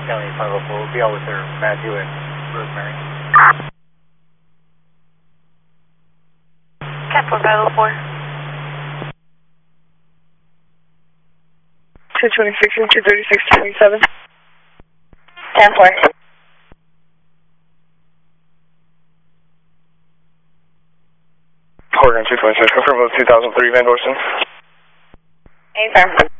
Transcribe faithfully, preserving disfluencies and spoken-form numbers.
County five oh four. We'll be out with their Matthew and Rosemary. Cat four five oh four. two twenty-six and two thirty-six twenty-seven. ten four. Oregon two twenty-six, confirm two thousand three Van Dorsen. Affirm.